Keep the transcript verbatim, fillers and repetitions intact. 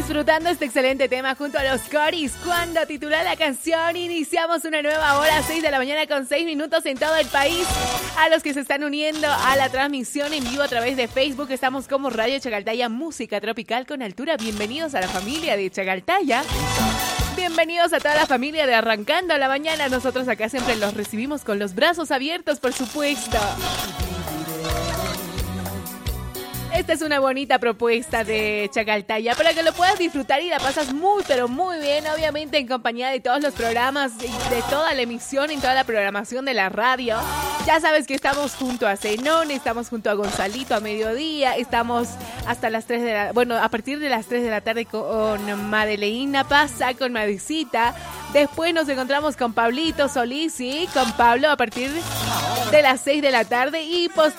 Disfrutando este excelente tema junto a los Coris. Cuando titula la canción, iniciamos una nueva hora, seis de la mañana con seis minutos en todo el país. A los que se están uniendo a la transmisión en vivo a través de Facebook, estamos como Radio Chagaltaya, música tropical con altura. Bienvenidos a la familia de Chagaltaya. Bienvenidos a toda la familia de Arrancando la Mañana. Nosotros acá siempre los recibimos con los brazos abiertos, por supuesto. Esta es una bonita propuesta de Chagaltaya para que lo puedas disfrutar y la pasas muy, pero muy bien. Obviamente en compañía de todos los programas, de toda la emisión y toda la programación de la radio. Ya sabes que estamos junto a Zenón, estamos junto a Gonzalito a mediodía, estamos hasta las tres de la... Bueno, a partir de las tres de la tarde con Madeleina Pasa, con Madicita. Después nos encontramos con Pablito Solís y con Pablo a partir de las seis de la tarde. Y